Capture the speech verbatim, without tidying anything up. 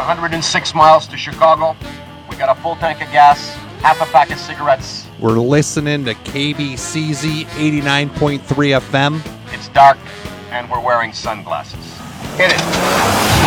one hundred six miles to Chicago. We got a full tank of gas, half a pack of cigarettes. We're listening to K B C Z eighty-nine point three F M. It's dark, and we're wearing sunglasses. Hit it.